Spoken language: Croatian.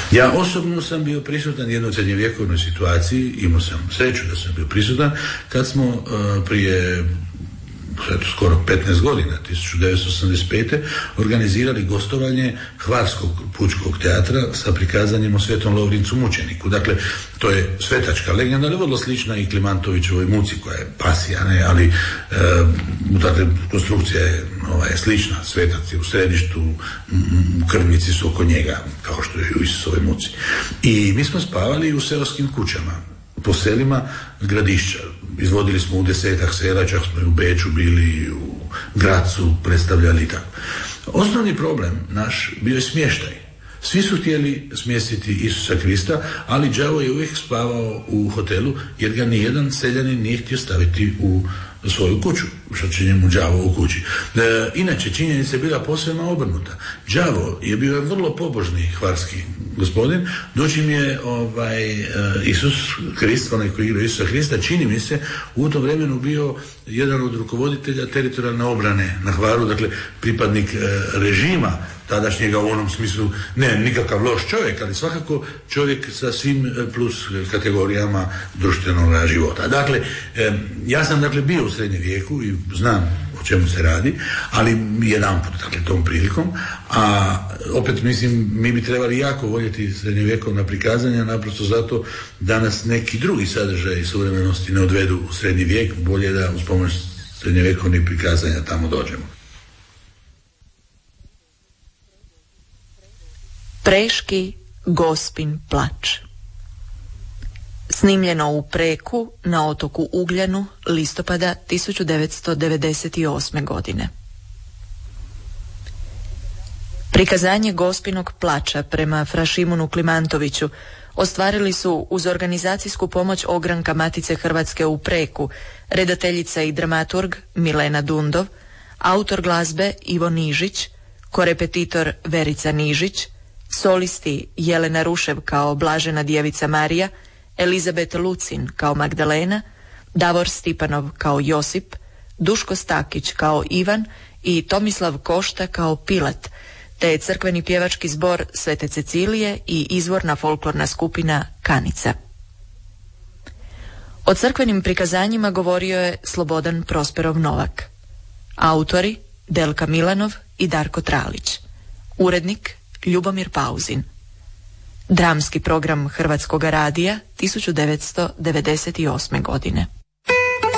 Ja osobno sam bio prisutan jednoj srednjovjekovnoj situaciji, imao sam sreću da sam bio prisutan, kad smo prije skoro 15 godina, 1985. organizirali gostovanje Hvarskog pučkog teatra sa prikazanjem o Svetom Lovrincu mučeniku. Dakle, to je svetačka legenda, ali vrlo slična i Klimantovićevoj muci koja je pasija, ne, ali dakle, konstrukcija je slična, svetac je u središtu, krvnici su oko njega, kao što je u Isusovoj muci. I mi smo spavali u seoskim kućama, po selima Gradišća. Izvodili smo u 10 sela, čak smo i u Beču bili, u Gracu predstavljali i tako. Osnovni problem naš bio je smještaj. Svi su htjeli smjestiti Isusa Krista, ali đavo je uvijek spavao u hotelu, jer ga nijedan seljanin nije htio staviti u svoju kuću, što će njemu đavo u kući. Inače, činjenica je bila posebno obrnuta. Đavo je bio vrlo pobožni hvarski gospodin, doći mi je Isus Krist, onaj koji igra Isusa Krista, čini mi se u tom vremenu bio jedan od rukovoditelja teritorijalne obrane na Hvaru, dakle pripadnik režima tadašnjega u onom smislu, ne nikakav loš čovjek, ali svakako čovjek sa svim plus kategorijama društvenog života. Dakle, ja sam bio u srednjem vijeku i znam o čemu se radi, ali jedanput, dakle, tom prilikom, a opet mislim, mi bi trebali jako voljeti srednjovjekovna prikazanja, naprosto zato da nas neki drugi sadržaji suvremenosti ne odvedu u srednji vijek, bolje da uz pomoć srednjovjekovnih prikazanja tamo dođemo. Preški Gospin plač. Snimljeno u Preku na otoku Ugljanu listopada 1998. godine. Prikazanje Gospinog plača prema fra Šimunu Klimantoviću ostvarili su uz organizacijsku pomoć ogranka Matice Hrvatske u Preku, redateljica i dramaturg Milena Dundov, autor glazbe Ivo Nižić, korepetitor Verica Nižić, solisti Jelena Rušev kao Blažena djevica Marija, Elizabet Lucin kao Magdalena, Davor Stipanov kao Josip, Duško Stakić kao Ivan i Tomislav Košta kao Pilat, te crkveni pjevački zbor Svete Cecilije i izvorna folklorna skupina Kanica. O crkvenim prikazanjima govorio je Slobodan Prosperov Novak. Autori Delka Milanov i Darko Tralić. Urednik Ljubomir Pauzin. Dramski program Hrvatskoga radija 1998. godine.